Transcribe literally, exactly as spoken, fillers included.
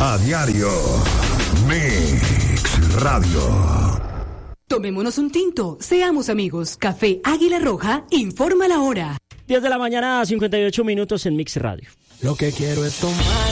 A diario. Mix Radio. Tomémonos un tinto, seamos amigos. Café Águila Roja informa la hora. diez de la mañana, cincuenta y ocho minutos en Mix Radio. Lo que quiero es tomar.